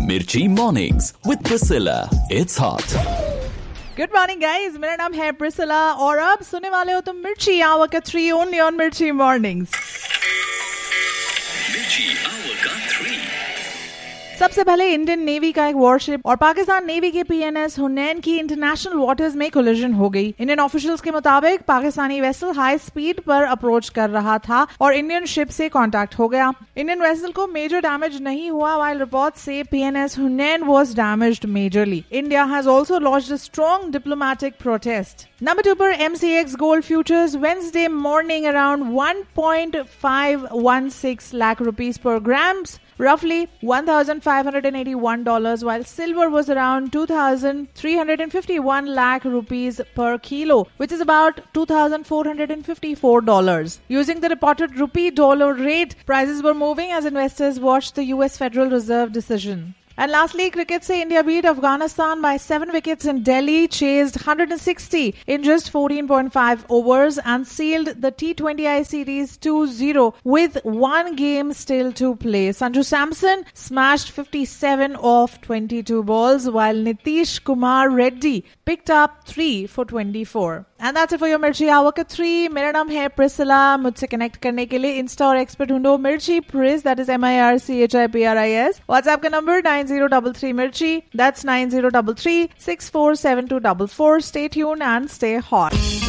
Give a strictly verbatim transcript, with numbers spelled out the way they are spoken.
Mirchi Mornings with Priscilla. It's hot. Good morning guys, मेरा नाम है प्रिसिला और अब सुनने वाले हो तुम मिर्ची आवर का थ्री ओनली ऑन मिर्ची mornings. Mirchi Hour ka three. सबसे पहले इंडियन नेवी का एक वॉरशिप और पाकिस्तान नेवी के पीएनएस हुनैन की इंटरनेशनल वाटर्स में कोलिजन हो गई। इंडियन ऑफिशियल्स के मुताबिक पाकिस्तानी वेसल हाई स्पीड पर अप्रोच कर रहा था और इंडियन शिप से कांटेक्ट हो गया। इंडियन वेसल को मेजर डैमेज नहीं हुआ, व्हाइल रिपोर्ट्स से PNS हुनैन was damaged majorly. India has also launched a strong diplomatic protest. Number two पर MCX gold futures Wednesday morning around one point five one six lakh rupees per grams, roughly one thousand five hundred eighty-one dollars, while silver was around two thousand three hundred fifty-one lakh rupees per kilo, which is about two thousand four hundred fifty-four dollars. Using the reported rupee dollar rate, prices were moving as investors watched the U S Federal Reserve decision. And lastly, cricket se India beat Afghanistan by seven wickets in Delhi, chased one hundred sixty in just fourteen point five overs and sealed the T twenty I series two zero with one game still to play. Sanju Samson smashed fifty-seven off twenty-two balls, while Nitish Kumar Reddy picked up three for twenty-four. And that's it for your Mirchi Hour ka three. मेरा नाम है Priscilla. मुझसे connect करने के लिए Insta और x पे ढूंढो मिर्ची प्रिस, that is M I R C H I P R I S. WhatsApp का number nine zero three three मिर्ची, that's nine zero three three six four seven to four four. Stay tune and stay hot.